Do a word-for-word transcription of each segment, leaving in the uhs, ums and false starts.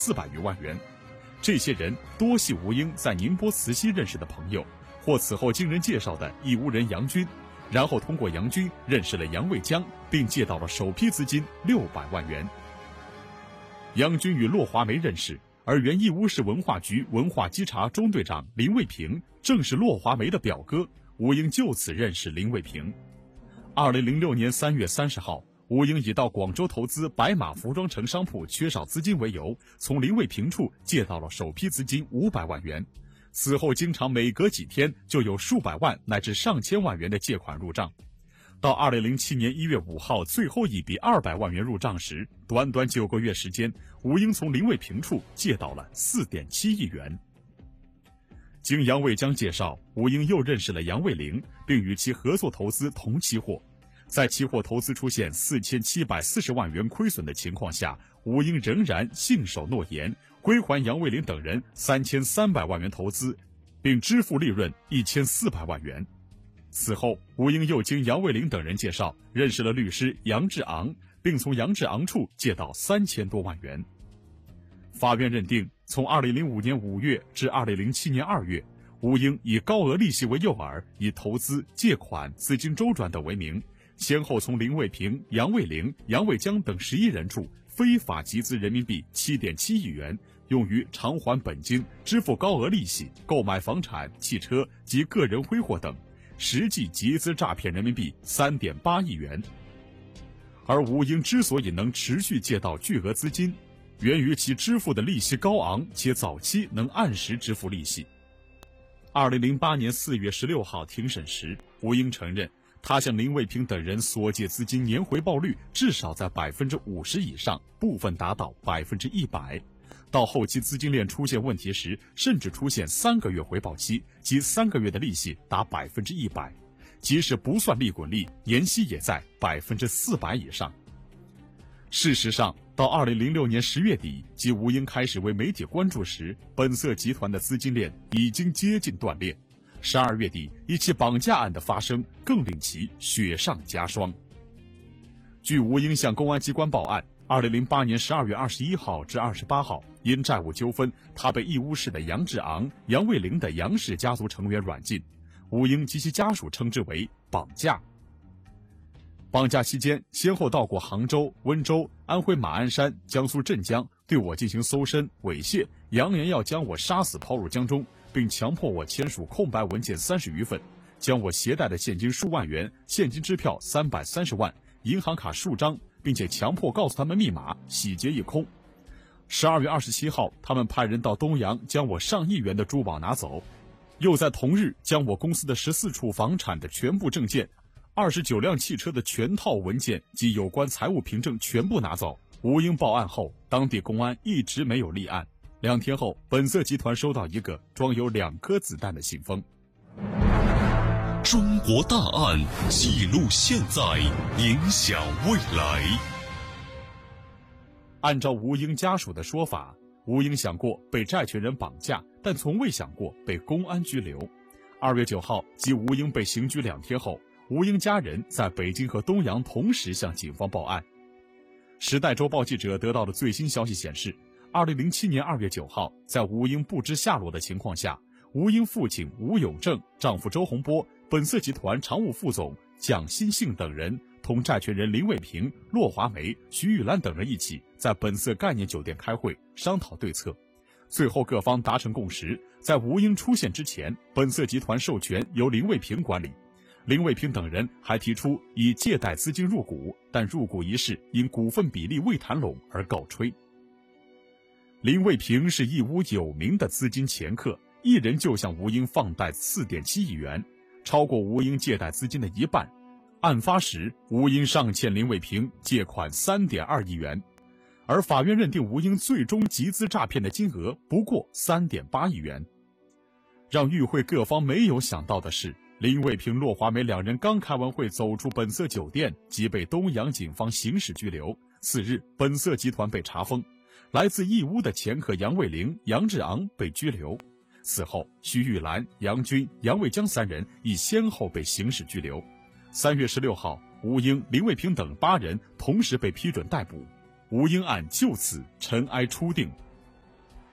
四百余万元。这些人多系吴英在宁波慈溪认识的朋友，或此后经人介绍的义乌人杨军，然后通过杨军认识了杨卫江，并借到了首批资金六百万元。杨军与骆华梅认识，而原义乌市文化局文化稽查中队长林卫平正是骆华梅的表哥，吴英就此认识林卫平。二零零六年三月三十号，吴英以到广州投资白马服装城商铺缺少资金为由，从林卫平处借到了首批资金五百万元。此后经常每隔几天就有数百万乃至上千万元的借款入账。到二零零七年一月五号最后一笔二百万元入账时，短短九个月时间，吴英从林卫平处借到了 四点七亿元。经杨卫江介绍，吴英又认识了杨卫陵，并与其合作投资同期货。在期货投资出现四千七百四十万元亏损的情况下，吴英仍然信守诺言，归还杨卫陵等人三千三百万元投资，并支付利润一千四百万元。此后，吴英又经杨卫陵等人介绍，认识了律师杨志昂，并从杨志昂处借到三千多万元。法院认定，从二零零五年五月至二零零七年二月，吴英以高额利息为诱饵，以投资、借款、资金周转等为名，先后从林卫平、杨卫陵、杨卫江等十一人处非法集资人民币 七点七亿元，用于偿还本金、支付高额利息、购买房产、汽车及个人挥霍等，实际集资诈骗人民币 三点八亿元。而吴英之所以能持续借到巨额资金，源于其支付的利息高昂，且早期能按时支付利息。二零零八年四月十六号庭审时，吴英承认他向林卫平等人所借资金年回报率至少在 百分之五十 以上，部分达到 百分之一百。到后期资金链出现问题时，甚至出现三个月回报期，即三个月的利息达 百分之一百， 即使不算利滚利，年息也在 百分之四百 以上。事实上，到二零零六年十月底，即吴英开始为媒体关注时，本色集团的资金链已经接近断裂。十二月底，一起绑架案的发生更令其雪上加霜。据吴英向公安机关报案，二零零八年十二月二十一号至二十八号，因债务纠纷，他被义乌市的杨志昂、杨卫陵的杨氏家族成员软禁，吴英及其家属称之为绑架。绑架期间，先后到过杭州、温州、安徽马鞍山、江苏镇江，对我进行搜身、猥亵，扬言要将我杀死抛入江中，并强迫我签署空白文件三十余份，将我携带的现金数万元、现金支票三百三十万、银行卡数张，并且强迫告诉他们密码，洗劫一空。十二月二十七号，他们派人到东阳将我上亿元的珠宝拿走，又在同日将我公司的十四处房产的全部证件、二十九辆汽车的全套文件及有关财务凭证全部拿走。吴英报案后，当地公安一直没有立案。两天后，本色集团收到一个装有两颗子弹的信封。 中国大案记录现在，影响未来。 按照吴英家属的说法，吴英想过被债权人绑架，但从未想过被公安拘留。二月九号，即吴英被刑拘两天后，吴英家人在北京和东阳同时向警方报案。时代周报记者得到的最新消息显示，二零零七年二月九号，在吴英不知下落的情况下，吴英父亲吴永正、丈夫周洪波、本色集团常务副总蒋新信等人同债权人林卫平、骆华梅、徐玉兰等人一起在本色概念酒店开会，商讨对策。最后各方达成共识，在吴英出现之前，本色集团授权由林卫平管理。林卫平等人还提出以借贷资金入股，但入股一事因股份比例未谈拢而告吹。林卫平是义乌有名的资金掮客，一人就向吴英放贷 四点七亿元，超过吴英借贷资金的一半。案发时，吴英尚欠林卫平借款 三点二亿元，而法院认定吴英最终集资诈骗的金额不过 三点八亿元。让与会各方没有想到的是，林卫平、骆华梅两人刚开完会走出本色酒店，即被东阳警方刑事拘留。次日，本色集团被查封，来自义乌的掮客杨卫陵、杨志昂被拘留。此后，徐玉兰、杨军、杨卫江三人亦先后被刑事拘留。三月十六号，吴英、林卫平等八人同时被批准逮捕，吴英案就此尘埃初定。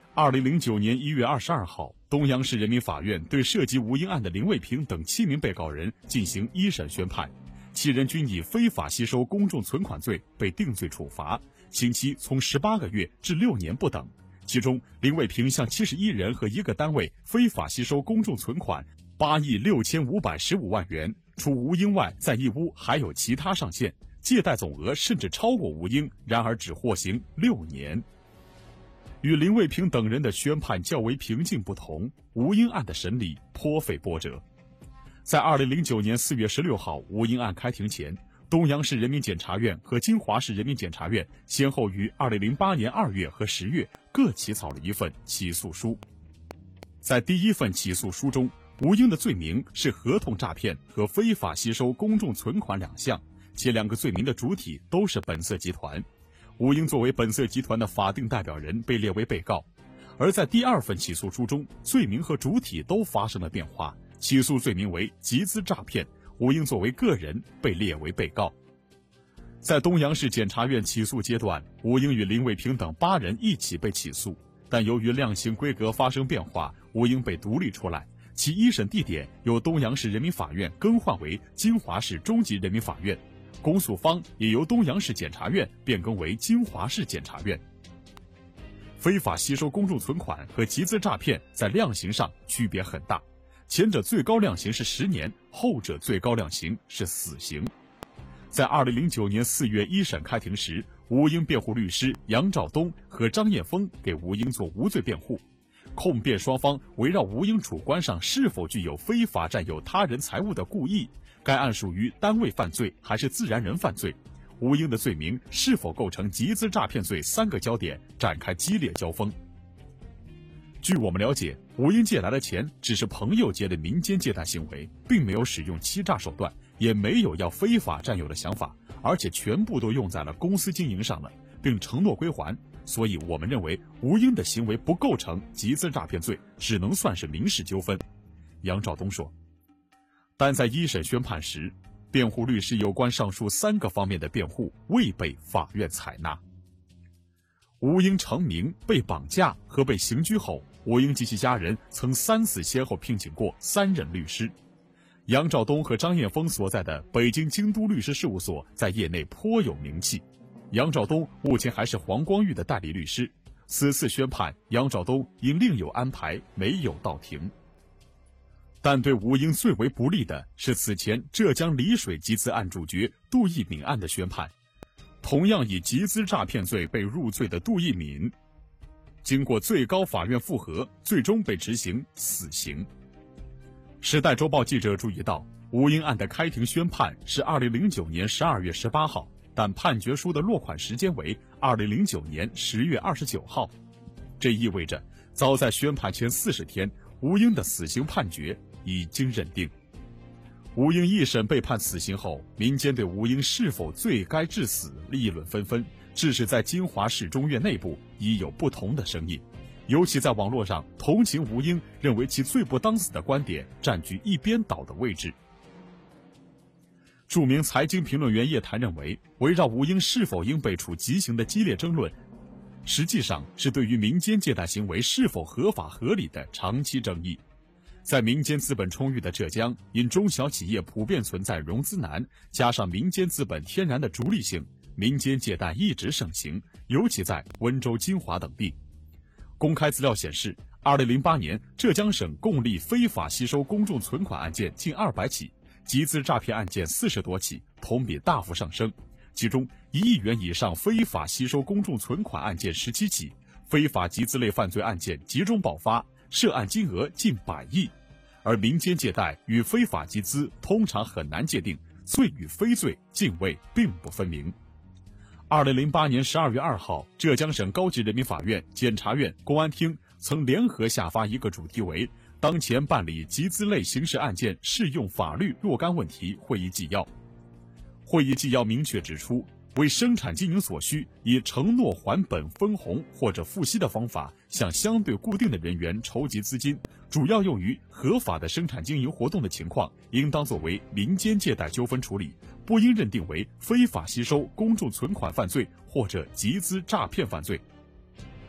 二零零九年一月二十二号，东阳市人民法院对涉及吴英案的林卫平等七名被告人进行一审宣判，七人均以非法吸收公众存款罪被定罪处罚，刑期从十八个月至六年不等。其中，林卫平向七十一人和一个单位非法吸收公众存款八亿六千五百十五万元，除吴英外，在一屋还有其他上线，借贷总额甚至超过吴英，然而只获刑六年。与林卫平等人的宣判较为平静不同，吴英案的审理颇费波折。在二零零九年四月十六号吴英案开庭前，东阳市人民检察院和金华市人民检察院先后于二零零八年二月和十月各起草了一份起诉书。在第一份起诉书中，吴英的罪名是合同诈骗和非法吸收公众存款两项，且两个罪名的主体都是本色集团。吴英作为本色集团的法定代表人被列为被告，而在第二份起诉书中，罪名和主体都发生了变化，起诉罪名为集资诈骗，吴英作为个人被列为被告。在东阳市检察院起诉阶段，吴英与林卫平等八人一起被起诉，但由于量刑规格发生变化，吴英被独立出来，其一审地点由东阳市人民法院更换为金华市中级人民法院，公诉方也由东阳市检察院变更为金华市检察院。非法吸收公众存款和集资诈骗在量刑上区别很大，前者最高量刑是十年，后者最高量刑是死刑。在二零零九年四月一审开庭时，吴英辩护律师杨兆东和张艳峰给吴英做无罪辩护，控辩双方围绕吴英主观上是否具有非法占有他人财物的故意，该案属于单位犯罪还是自然人犯罪，吴英的罪名是否构成集资诈骗罪三个焦点展开激烈交锋。据我们了解，吴英借来的钱只是朋友借的民间借贷行为，并没有使用欺诈手段，也没有要非法占有的想法，而且全部都用在了公司经营上了，并承诺归还，所以我们认为吴英的行为不构成集资诈骗罪，只能算是民事纠纷。杨兆东说。但在一审宣判时，辩护律师有关上述三个方面的辩护未被法院采纳。吴英成名、被绑架和被刑拘后，吴英及其家人曾三次先后聘请过三任律师。杨兆东和张艳峰所在的北京京都律师事务所在业内颇有名气。杨兆东目前还是黄光裕的代理律师。此次宣判，杨兆东因另有安排，没有到庭。但对吴英最为不利的是此前浙江丽水集资案主角杜一敏案的宣判。同样以集资诈骗罪被入罪的杜一敏，经过最高法院复核，最终被执行死刑。时代周报记者注意到，吴英案的开庭宣判是二零零九年十二月十八号，但判决书的落款时间为二零零九年十月二十九号。这意味着，早在宣判前四十天，吴英的死刑判决已经认定。吴英一审被判死刑后，民间对吴英是否罪该致死议论纷纷，致使在金华市中院内部已有不同的声音。尤其在网络上，同情吴英、认为其罪不当死的观点占据一边倒的位置。著名财经评论员叶檀认为，围绕吴英是否应被处极刑的激烈争论，实际上是对于民间借贷行为是否合法合理的长期争议。在民间资本充裕的浙江，因中小企业普遍存在融资难，加上民间资本天然的逐利性，民间借贷一直盛行，尤其在温州、金华等地。公开资料显示，二零零八年浙江省共立非法吸收公众存款案件近二百起，集资诈骗案件四十多起，同比大幅上升。其中，一亿元以上非法吸收公众存款案件十七起，非法集资类犯罪案件集中爆发，涉案金额近百亿。而民间借贷与非法集资通常很难界定，罪与非罪泾渭并不分明。二零零八年十二月二号，浙江省高级人民法院、检察院、公安厅曾联合下发一个主题为“当前办理集资类刑事案件适用法律若干问题”会议纪要。会议纪要明确指出，为生产经营所需，以承诺还本分红或者付息的方法向相对固定的人员筹集资金，主要用于合法的生产经营活动的情况，应当作为民间借贷纠纷处理，不应认定为非法吸收公众存款犯罪或者集资诈骗犯罪。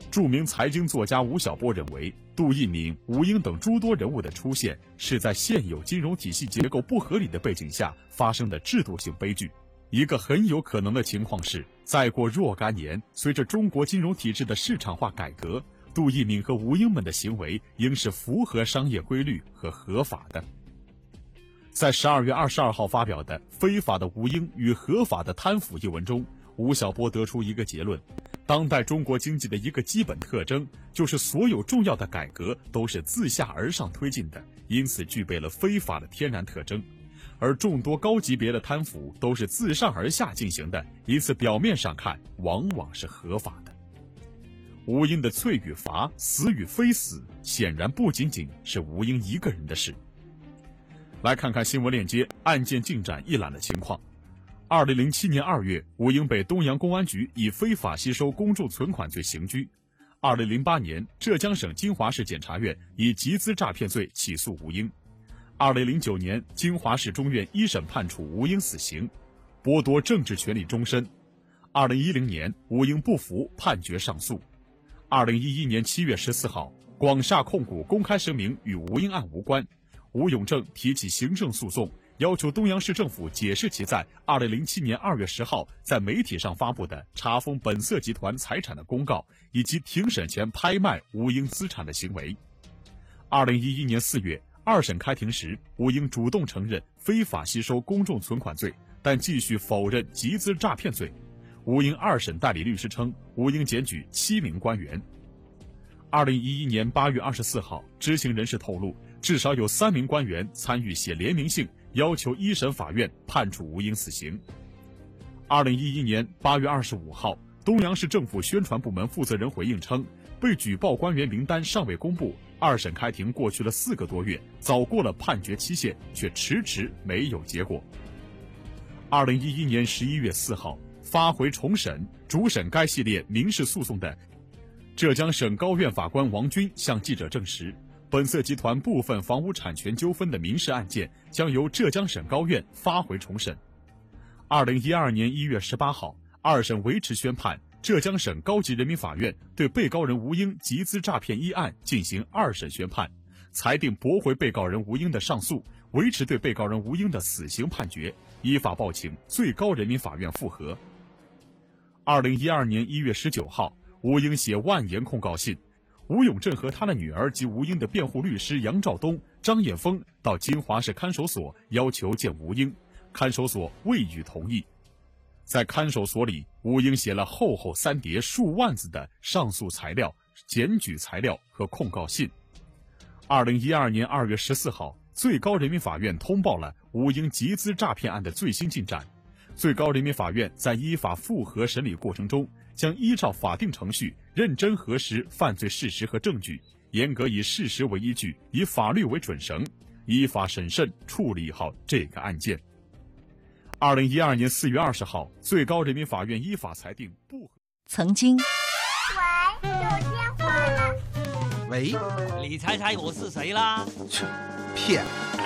著名财经作家吴晓波认为，杜聿明、吴英等诸多人物的出现，是在现有金融体系结构不合理的背景下发生的制度性悲剧。一个很有可能的情况是，再过若干年，随着中国金融体制的市场化改革，杜聿明和吴英们的行为应是符合商业规律和合法的。在十二月二十二号发表的《非法的吴英与合法的贪腐》一文中，吴晓波得出一个结论：当代中国经济的一个基本特征，就是所有重要的改革都是自下而上推进的，因此具备了非法的天然特征。而众多高级别的贪腐都是自上而下进行的，因此表面上看往往是合法的。吴英的罪与罚、死与非死，显然不仅仅是吴英一个人的事。来看看新闻链接案件进展一览的情况。二零零七年二月，吴英被东阳公安局以非法吸收公众存款罪刑拘。二零零八年，浙江省金华市检察院以集资诈骗罪起诉吴英。二零零九年，金华市中院一审判处吴英死刑，剥夺政治权利终身。二零一零年，吴英不服，判决上诉。二零一一年七月十四号，广厦控股公开声明与吴英案无关，吴永正提起行政诉讼，要求东阳市政府解释其在二零零七年二月十号在媒体上发布的查封本色集团财产的公告，以及庭审前拍卖吴英资产的行为。二零一一年四月，二审开庭时，吴英主动承认非法吸收公众存款罪，但继续否认集资诈骗罪。吴英二审代理律师称，吴英检举七名官员。二零一一年八月二十四号，知情人士透露，至少有三名官员参与写联名信，要求一审法院判处吴英死刑。二零一一年八月二十五号，东阳市政府宣传部门负责人回应称，被举报官员名单尚未公布，二审开庭过去了四个多月，早过了判决期限，却迟迟没有结果。二零一一年十一月四号，发回重审，主审该系列民事诉讼的浙江省高院法官王军向记者证实，本色集团部分房屋产权纠纷的民事案件将由浙江省高院发回重审。二零一二年一月十八号，二审维持宣判，浙江省高级人民法院对被告人吴英集资诈骗一案进行二审宣判，裁定驳回被告人吴英的上诉，维持对被告人吴英的死刑判决，依法报请最高人民法院复核。二零一二年一月十九号，吴英写万言控告信，吴永正和他的女儿及吴英的辩护律师杨兆东、张艳峰到金华市看守所要求见吴英，看守所未予同意。在看守所里，吴英写了厚厚三叠数万字的上诉材料、检举材料和控告信。二零一二年二月十四号，最高人民法院通报了吴英集资诈骗案的最新进展。最高人民法院在依法复核审理过程中，将依照法定程序认真核实犯罪事实和证据，严格以事实为依据，以法律为准绳，依法审慎处理好这个案件。二零一二年四月二十号，最高人民法院依法裁定不。 曾经。 喂，有电话了。 喂， 你猜猜我是谁啦？ 切，骗！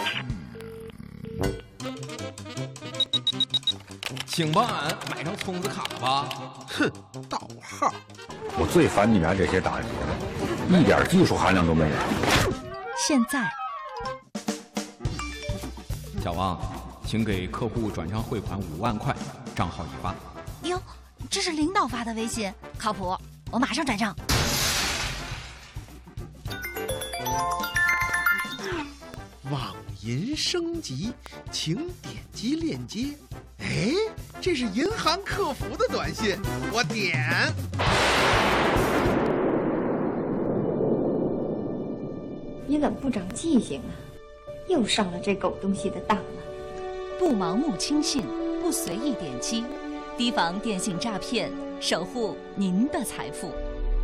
请帮俺买张充值卡吧。哼，盗号！ 我最烦你们这些打劫的，一点技术含量都没有。 现在， 小王，请给客户转账汇款五万块，账号已发。 哟，这是领导发的微信，靠谱，我马上转账。 网银升级，请点击链接。哎，这是银行客服的短信，我点。 你怎么不长记性啊？又上了这狗东西的当了。 不盲目轻信，不随意点击，提防电信诈骗，守护您的财富。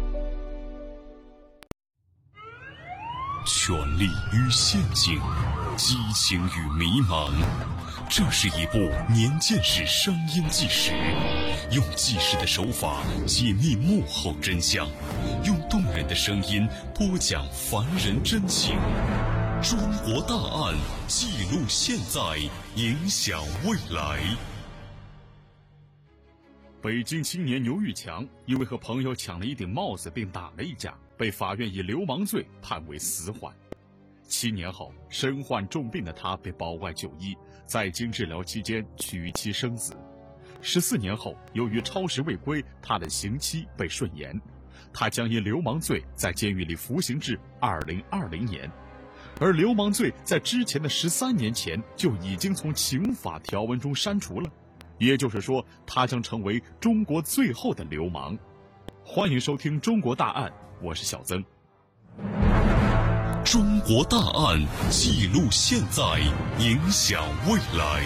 权力与陷阱，激情与迷茫，这是一部年鉴识商英纪实，用纪实的手法解密幕后真相，用动人的声音播讲凡人真情。中国大案，记录现在，影响未来。 北京青年牛玉强因为和朋友抢了一顶帽子并打了一架，被法院以流氓罪判为死缓。七年后，身患重病的他被保外就医，在经治疗期间娶妻生子。十四年后，由于超时未归，他的刑期被顺延，他将因流氓罪在监狱里服刑至二零二零年。而流氓罪在之前的十三年前就已经从刑法条文中删除了，也就是说，他将成为中国最后的流氓。欢迎收听《中国大案》，我是小曾。 中国大案记录现在，影响未来。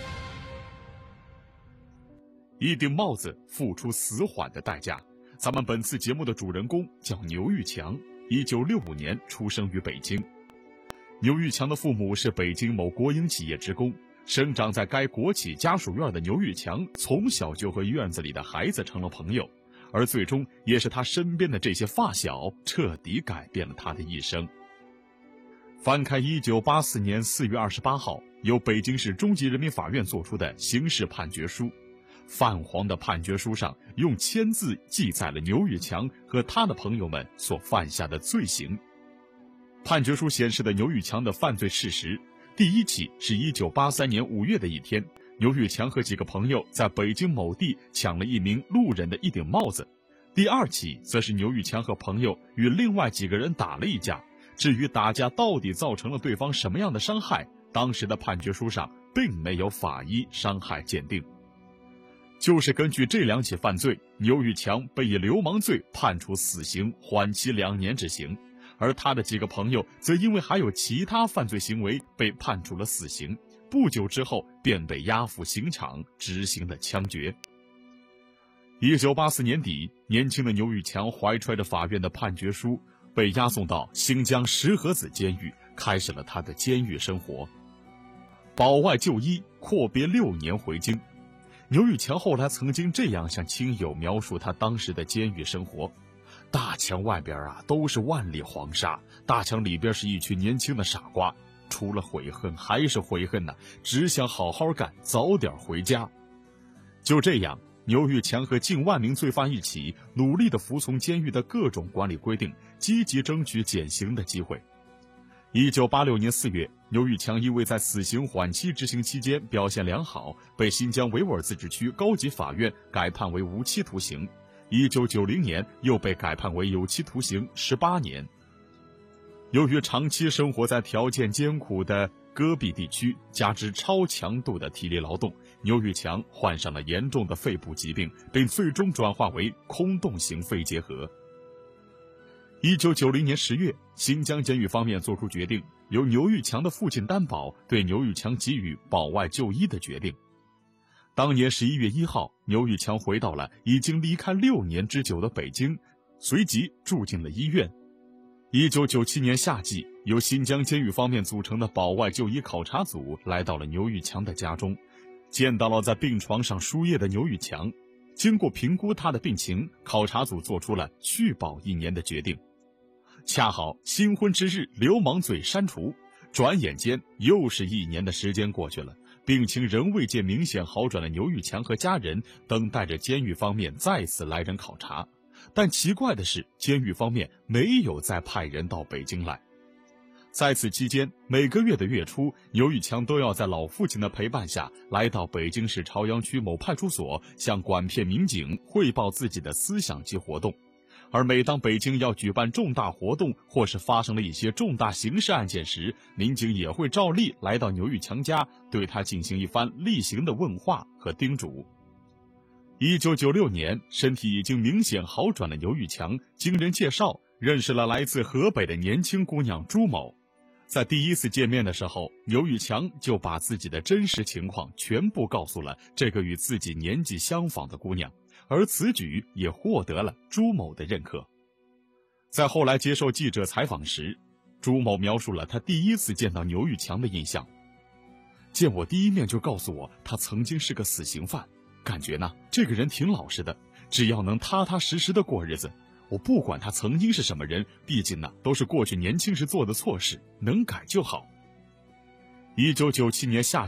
一顶帽子付出死缓的代价。咱们本次节目的主人公叫牛玉强，一九六五年出生于北京。牛玉强的父母是北京某国营企业职工，生长在该国企家属院的牛玉强从小就和院子里的孩子成了朋友，而最终也是他身边的这些发小彻底改变了他的一生。翻开一九八四年四月二十八号由北京市中级人民法院作出的刑事判决书，泛黄的判决书上用签字记载了牛玉强和他的朋友们所犯下的罪行。判决书显示的牛玉强的犯罪事实，第一起是一九八三年五月的一天，牛玉强和几个朋友在北京某地抢了一名路人的一顶帽子。第二起则是牛玉强和朋友与另外几个人打了一架，至于打架到底造成了对方什么样的伤害，当时的判决书上并没有法医伤害鉴定。就是根据这两起犯罪，牛玉强被以流氓罪判处死刑，缓期两年执行，而他的几个朋友则因为还有其他犯罪行为被判处了死刑，不久之后便被押赴刑场执行了枪决。一九八四年底，年轻的牛玉强怀揣着法院的判决书，被押送到新疆石河子监狱，开始了他的监狱生活。保外就医，阔别六年回京。牛玉强后来曾经这样向亲友描述他当时的监狱生活：大墙外边啊都是万里黄沙，大墙里边是一群年轻的傻瓜，除了悔恨还是悔恨呢、啊，只想好好干，早点回家。就这样，牛玉强和近万名罪犯一起努力地服从监狱的各种管理规定，积极争取减刑的机会。一九八六年四月，牛玉强因为在死刑缓期执行期间表现良好，被新疆维吾尔自治区高级法院改判为无期徒刑。一九九零年又被改判为有期徒刑十八年。由于长期生活在条件艰苦的戈壁地区，加之超强度的体力劳动，牛玉强患上了严重的肺部疾病，并最终转化为空洞型肺结核。一九九零年十月，新疆监狱方面作出决定，由牛玉强的父亲担保对牛玉强给予保外就医的决定。当年十一月一号，牛玉强回到了已经离开六年之久的北京，随即住进了医院。一九九七年夏季，由新疆监狱方面组成的保外就医考察组来到了牛玉强的家中，见到了在病床上输液的牛玉强。经过评估他的病情，考察组做出了续保一年的决定。恰好新婚之日，流氓罪删除，转眼间又是一年的时间过去了，病情仍未见明显好转的牛玉强和家人等待着监狱方面再次来人考察，但奇怪的是，监狱方面没有再派人到北京来。在此期间，每个月的月初，牛玉强都要在老父亲的陪伴下来到北京市朝阳区某派出所，向管片民警汇报自己的思想及活动。而每当北京要举办重大活动，或是发生了一些重大刑事案件时，民警也会照例来到牛玉强家，对他进行一番例行的问话和叮嘱。一九九六年，身体已经明显好转的牛玉强经人介绍认识了来自河北的年轻姑娘朱某。在第一次见面的时候，牛玉强就把自己的真实情况全部告诉了这个与自己年纪相仿的姑娘，而此举也获得了朱某的认可。在后来接受记者采访时，朱某描述了他第一次见到牛玉强的印象。见我第一面就告诉我他曾经是个死刑犯，感觉呢这个人挺老实的，只要能踏踏实实的过日子，我不管他曾经是什么人，毕竟呢都是过去年轻时做的错事，能改就好。一九九七年夏季，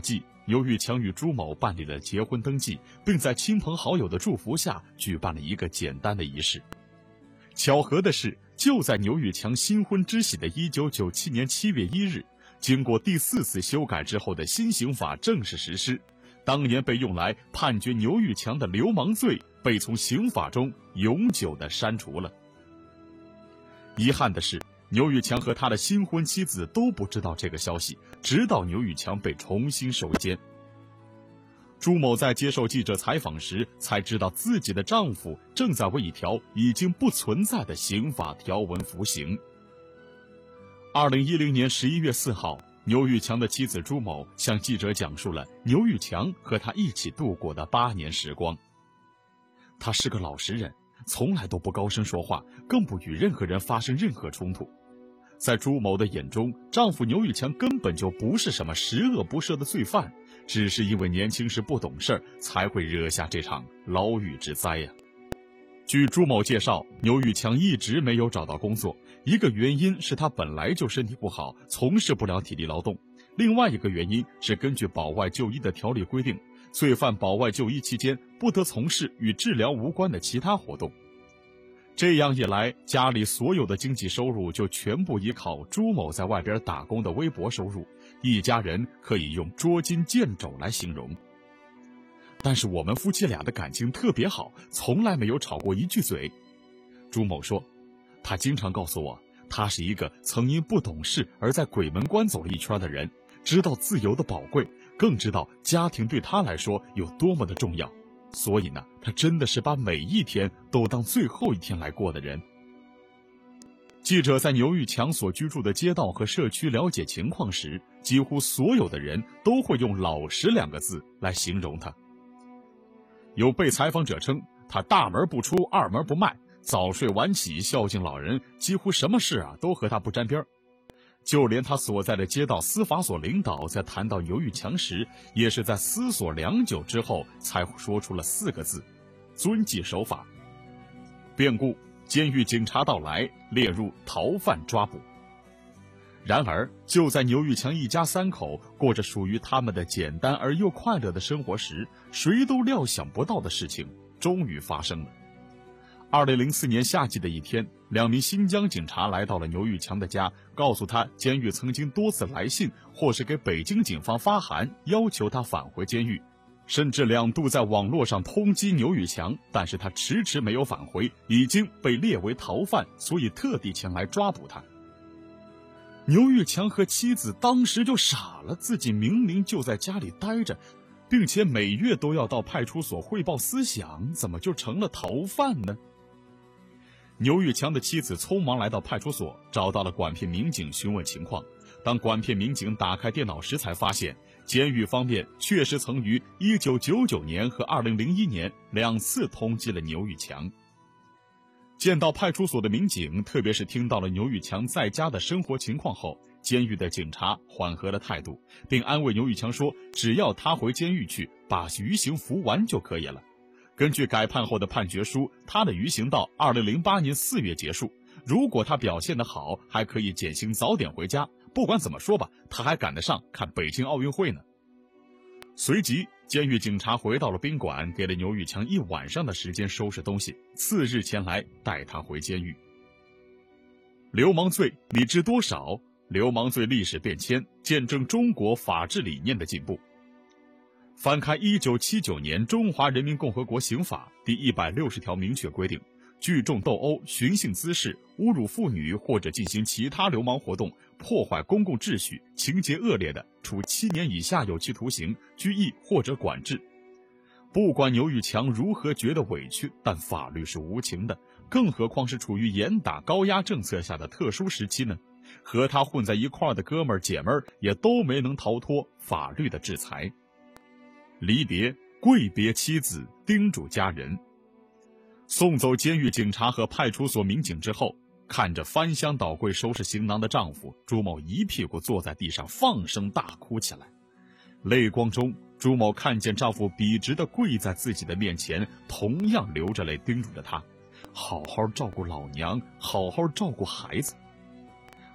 牛玉强与朱某办理了结婚登记，并在亲朋好友的祝福下举办了一个简单的仪式。巧合的是，就在牛玉强新婚之喜的一九九七年七月一日，经过第四次修改之后的新刑法正式实施，当年被用来判决牛玉强的流氓罪被从刑法中永久地删除了。遗憾的是，牛玉强和他的新婚妻子都不知道这个消息，直到牛玉强被重新收监。朱某在接受记者采访时才知道，自己的丈夫正在为一条已经不存在的刑法条文服刑。二零一零年十一月四号，牛玉强的妻子朱某向记者讲述了牛玉强和他一起度过的八年时光。他是个老实人，从来都不高声说话，更不与任何人发生任何冲突。在朱某的眼中，丈夫牛玉强根本就不是什么十恶不赦的罪犯，只是因为年轻时不懂事，才会惹下这场牢狱之灾呀。据朱某介绍，牛玉强一直没有找到工作，一个原因是他本来就身体不好，从事不了体力劳动，另外一个原因是根据保外就医的条例规定，罪犯保外就医期间不得从事与治疗无关的其他活动。这样一来，家里所有的经济收入就全部依靠朱某在外边打工的微薄收入，一家人可以用捉襟见肘来形容。但是我们夫妻俩的感情特别好，从来没有吵过一句嘴。朱某说，他经常告诉我，他是一个曾因不懂事而在鬼门关走了一圈的人，知道自由的宝贵，更知道家庭对他来说有多么的重要。所以呢，他真的是把每一天都当最后一天来过的人。记者在牛玉强所居住的街道和社区了解情况时，几乎所有的人都会用老实两个字来形容他。有被采访者称，他大门不出，二门不迈，早睡晚起，孝敬老人，几乎什么事啊都和他不沾边儿。就连他所在的街道司法所领导在谈到牛玉强时，也是在思索良久之后才说出了四个字：遵纪守法。变故，监狱警察到来，列入逃犯抓捕。然而，就在牛玉强一家三口过着属于他们的简单而又快乐的生活时，谁都料想不到的事情终于发生了。二零零四年夏季的一天，两名新疆警察来到了牛玉强的家，告诉他监狱曾经多次来信或是给北京警方发函，要求他返回监狱，甚至两度在网络上通缉牛玉强，但是他迟迟没有返回，已经被列为逃犯，所以特地前来抓捕他。牛玉强和妻子当时就傻了，自己明明就在家里待着，并且每月都要到派出所汇报思想，怎么就成了逃犯呢？牛玉强的妻子匆忙来到派出所，找到了管片民警询问情况。当管片民警打开电脑时，才发现监狱方面确实曾于一九九九年和二零零一年两次通缉了牛玉强。见到派出所的民警，特别是听到了牛玉强在家的生活情况后，监狱的警察缓和了态度，并安慰牛玉强说，只要他回监狱去，把余刑服完就可以了。根据改判后的判决书，他的余刑到二零零八年四月结束，如果他表现得好，还可以减刑早点回家。不管怎么说吧，他还赶得上看北京奥运会呢。随即，监狱警察回到了宾馆，给了牛玉强一晚上的时间收拾东西，次日前来带他回监狱。流氓罪你知多少？流氓罪历史变迁，见证中国法治理念的进步。翻开一九七九年中华人民共和国刑法第一百六十条，明确规定，聚众斗殴、寻衅滋事、侮辱妇女或者进行其他流氓活动，破坏公共秩序，情节恶劣的，处七年以下有期徒刑、拘役或者管制。不管牛玉强如何觉得委屈，但法律是无情的，更何况是处于严打高压政策下的特殊时期呢？和他混在一块儿的哥们儿姐们儿也都没能逃脱法律的制裁。离别，跪别妻子，叮嘱家人。送走监狱警察和派出所民警之后，看着翻箱倒柜收拾行囊的丈夫，朱某一屁股坐在地上，放声大哭起来。泪光中，朱某看见丈夫笔直地跪在自己的面前，同样流着泪叮嘱着他，好好照顾老娘，好好照顾孩子。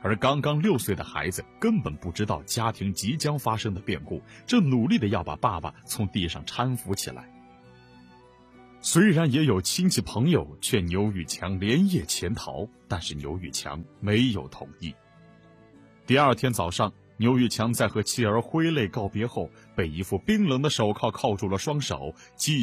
而刚刚六岁的孩子根本不知道家庭即将发生的变故，正努力地要把爸爸从地上搀扶起来。虽然也有亲戚朋友劝牛玉强连夜潜逃，但是牛玉强没有同意。第二天早上，牛玉强在和妻儿挥泪告别后，被一副冰冷的手铐铐住了双手，继